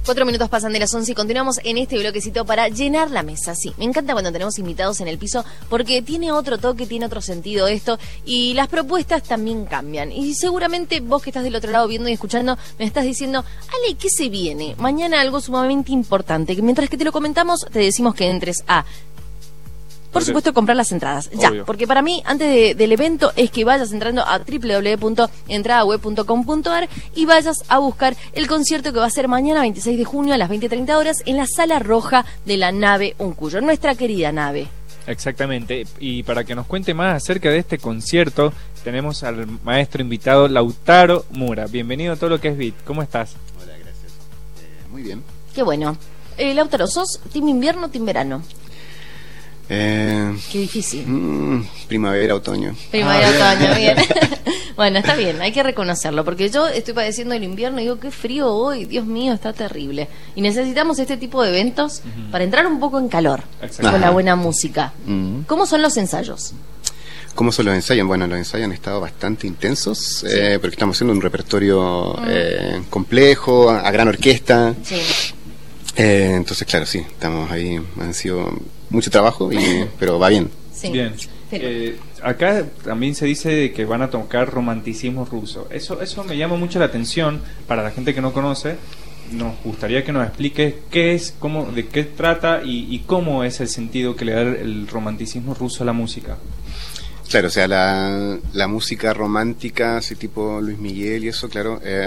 4 minutos pasan de las 11 y continuamos en este bloquecito para llenar la mesa. Sí, me encanta cuando tenemos invitados en el piso porque tiene otro toque, tiene otro sentido esto y las propuestas también cambian. Y seguramente vos que estás del otro lado viendo y escuchando me estás diciendo, Ale, ¿qué se viene? Mañana algo sumamente importante, que mientras que te lo comentamos te decimos que entres a... Por supuesto, comprar las entradas. Ya, obvio. Porque para mí, antes del evento, es que vayas entrando a www.entradaweb.com.ar y vayas a buscar el concierto que va a ser mañana, 26 de junio, a las 20:30 horas, en la Sala Roja de la Nave Uncuyo, nuestra querida nave. Exactamente. Y para que nos cuente más acerca de este concierto, tenemos al maestro invitado Lautaro Mura. Bienvenido a todo lo que es Beat. ¿Cómo estás? Hola, gracias. Muy bien. Qué bueno. Lautaro, ¿sos team invierno o team verano? Qué difícil. Primavera, otoño. Primavera, otoño, bien. Bueno, está bien, hay que reconocerlo, porque yo estoy padeciendo el invierno y digo, qué frío hoy, Dios mío, está terrible. Y necesitamos este tipo de eventos para entrar un poco en calor con la buena música. ¿Cómo son los ensayos? ¿Cómo son los ensayos? Bueno, los ensayos han estado bastante intensos, sí. Porque estamos haciendo un repertorio complejo, a gran orquesta. Sí. Entonces, claro, sí, estamos ahí, han sido mucho trabajo, pero va bien. Sí. Bien. Acá también se dice que van a tocar romanticismo ruso. Eso me llama mucho la atención para la gente que no conoce. Nos gustaría que nos expliques qué es, cómo, de qué trata y cómo es el sentido que le da el romanticismo ruso a la música. Claro, o sea, la música romántica, así tipo Luis Miguel y eso, claro,